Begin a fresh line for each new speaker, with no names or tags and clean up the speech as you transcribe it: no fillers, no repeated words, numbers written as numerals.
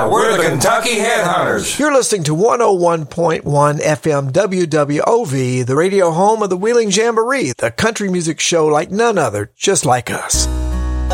Yeah, we're the Kentucky Headhunters.
You're listening to 101.1 FM WWOV, the radio home of the Wheeling Jamboree, the country music show like none other, just like us.